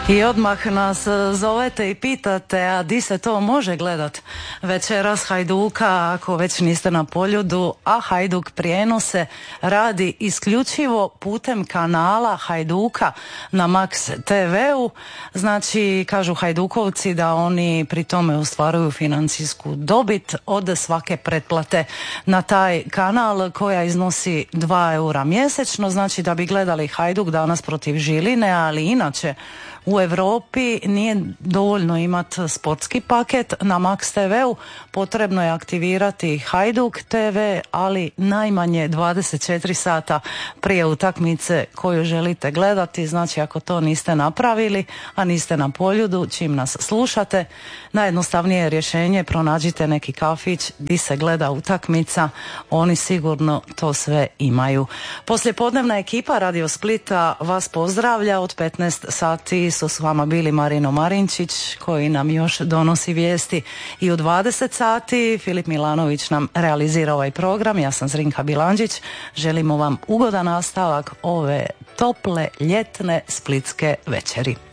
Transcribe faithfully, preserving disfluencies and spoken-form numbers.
I odmah nas zovete i pitate, a di se to može gledat večeras Hajduka ako već niste na Poljudu, a Hajduk prijenose radi isključivo putem kanala Hajduka na Max te veu. Znači, kažu Hajdukovci da oni pri tome ostvaruju financijsku dobit od svake pretplate na taj kanal koja iznosi dva eura mjesečno. Znači, da bi gledali Hajduk danas protiv Žiline, ali inače u Europi nije dovoljno imati sportski paket na Max te veu, potrebno je aktivirati Hajduk te ve, ali najmanje dvadeset četiri sata prije utakmice koju želite gledati. Znači, ako to niste napravili, a niste na Poljudu, čim nas slušate, najjednostavnije rješenje, pronađite neki kafić di se gleda utakmica, oni sigurno to sve imaju. Poslijepodnevna ekipa Radio Splita vas pozdravlja. Od petnaest sati su s vama bili Marino Marinčić koji nam još donosi vijesti, i u dvadeset sati Filip Milanović nam realizira ovaj program. Ja sam Zrinka Bilandžić. Želimo vam ugodan nastavak ove tople ljetne splitske večeri.